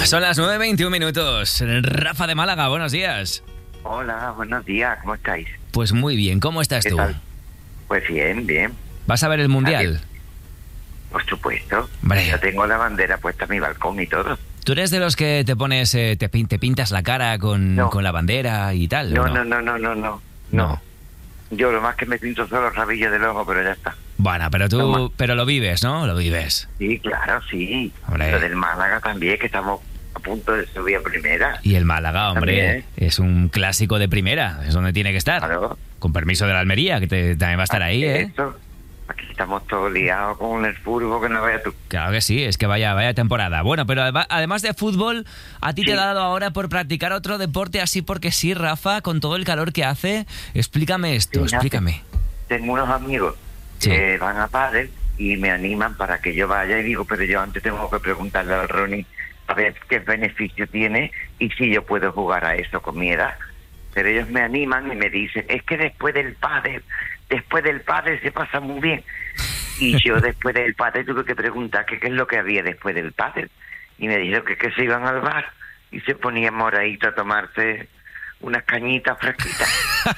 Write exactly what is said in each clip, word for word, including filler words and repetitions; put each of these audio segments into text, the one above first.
Son las nueve veintiún minutos. Rafa de Málaga, buenos días. Hola, buenos días, ¿cómo estáis? Pues muy bien, ¿cómo estás ¿Qué tú? tal? Pues bien, bien. ¿Vas a ver el Mundial? Por supuesto. Hombre. Yo tengo la bandera puesta en mi balcón y todo. ¿Tú eres de los que te pones, eh, te, pin- te pintas la cara con, No. con la bandera y tal? No, ¿o no, no, no, no, no. No. Yo lo más que me pinto son los rabillos del ojo, pero ya está. Bueno, pero tú, Toma. pero lo vives, ¿no? Lo vives. Sí, claro, sí. Hombre. Lo del Málaga también, que estamos a punto de subir a primera. Y el Málaga, hombre, También. es un clásico de primera, es donde tiene que estar. Claro. Con permiso de la Almería, que te- también va a estar ahí, ¿eh? Eso. Aquí estamos todos liados con el fútbol, que no veas tú. Claro que sí, es que vaya, vaya temporada. Bueno, pero adema- además de fútbol, ¿a ti te Sí. ha dado ahora por practicar otro deporte así porque sí, Rafa, con todo el calor que hace? Explícame esto, Sí, explícame. Tengo unos amigos Sí. que van a pádel y me animan para que yo vaya y digo, pero yo antes tengo que preguntarle al Ronnie a ver qué beneficio tiene y si yo puedo jugar a eso con mi edad. Pero ellos me animan y me dicen, es que después del pádel, después del pádel se pasa muy bien. Y yo después del pádel tuve que preguntar que qué es lo que había después del pádel. Y me dijeron que, que se iban al bar y se ponían moradito a tomarse unas cañitas fresquitas.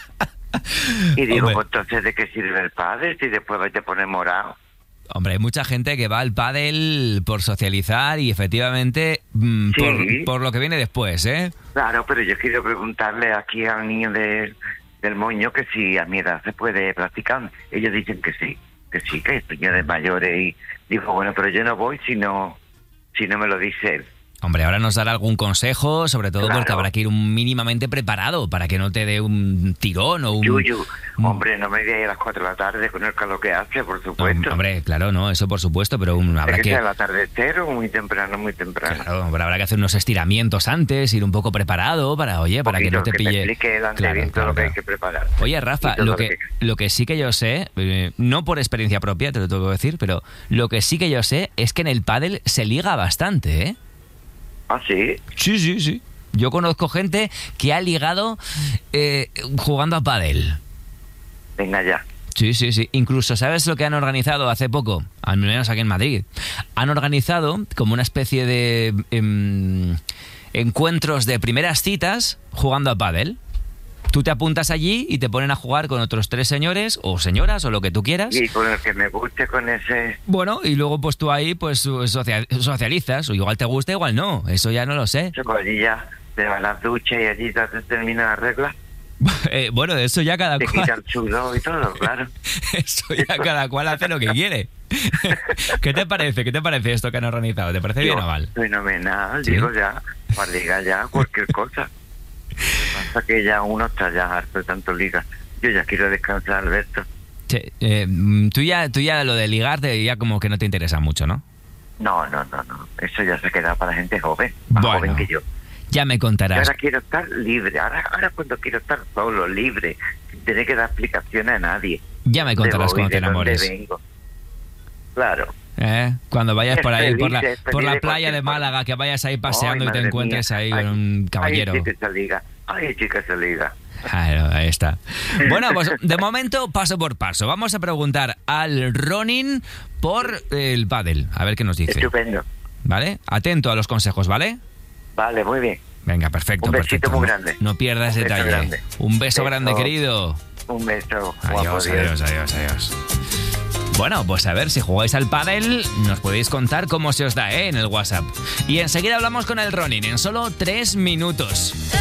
Y digo, Hombre. pues entonces, ¿de qué sirve el pádel si después te pones morado? Hombre, hay mucha gente que va al pádel por socializar y efectivamente mm, Sí. por, por lo que viene después, ¿eh? Claro, pero yo quiero preguntarle aquí al niño de, del moño que si a mi edad se puede practicar. Ellos dicen que sí, que sí, que estoy ya de mayores. Y digo, bueno, pero yo no voy si no, si no me lo dice él. Hombre, ahora nos dará algún consejo, sobre todo Claro. porque habrá que ir un mínimamente preparado para que no te dé un tirón o un... Yuyu, un- hombre, no me voy a ir a las cuatro de la tarde con el calor que hace, por supuesto. Hombre, claro, no, eso por supuesto, pero un- habrá es que, que... sea el atardecer o muy temprano, muy temprano. Claro, hombre, habrá que hacer unos estiramientos antes, ir un poco preparado para, oye, para que no te Poquito, pille... Que te explique delante Claro, bien todo claro, lo que hay claro. que preparar. Oye, Y Rafa, todo lo que, lo que sí que yo sé, eh, no por experiencia propia, te lo tengo que decir, pero lo que sí que yo sé es que en el pádel se liga bastante, ¿eh? Ah, sí. Sí, sí, sí. Yo conozco gente que ha ligado eh, jugando a pádel. Venga ya. Sí, sí, sí. Incluso, ¿sabes lo que han organizado hace poco? Al menos aquí en Madrid. Han organizado como una especie de em, encuentros de primeras citas jugando a pádel. Tú te apuntas allí y te ponen a jugar con otros tres señores o señoras o lo que tú quieras. Y con el que me guste, con ese... Bueno, y luego pues tú ahí pues socia- socializas. O igual te gusta, igual no. Eso ya no lo sé. Allí ya te vas a la ducha y allí ya te termina la regla. Eh, bueno, eso ya cada Te cual... quita el sudor y todo, claro. Eso ya cada cual hace lo que quiere. ¿Qué te parece? ¿Qué te parece esto que han organizado? ¿Te parece bien Yo, o mal? Fenomenal, ¿Sí? digo ya, para ligar ya cualquier cosa. Lo que pasa que ya uno está ya harto de tanto liga. Yo ya quiero descansar, Alberto. Che, eh, tú, ya, tú ya lo de ligarte ya como que no te interesa mucho, ¿no? No, no, no, no. Eso ya se queda para gente joven, más Bueno. joven que yo. Ya me Yo contarás. ahora quiero estar libre. Ahora, ahora cuando quiero estar solo, libre, sin tener que dar explicaciones a nadie. Ya me contarás ¿Dónde voy? cuando te ¿De dónde enamores. vengo? Claro. ¿Eh? Cuando vayas por ahí, por la, Felices, por la felices playa de cualquier cosa. Málaga, que vayas ahí paseando Ay, y te madre encuentres mía. ahí Ay, con un caballero. Ay, chica esa liga. Ay, chica esa liga. Claro, ahí está. Bueno, pues de momento, paso por paso. Vamos a preguntar al Ronin por el pádel. A ver qué nos dice. Estupendo. ¿Vale? Atento a los consejos, ¿vale? Vale, muy bien. Venga, perfecto, Un besito perfecto. muy No- grande. No pierdas Un beso detalle. grande. Un beso Beso. grande, querido. Un beso. Guapo, Adiós, Dios. adiós, adiós, adiós. Bueno, pues a ver, si jugáis al pádel, nos podéis contar cómo se os da, ¿eh? En el WhatsApp. Y enseguida hablamos con el Ronin en solo tres minutos.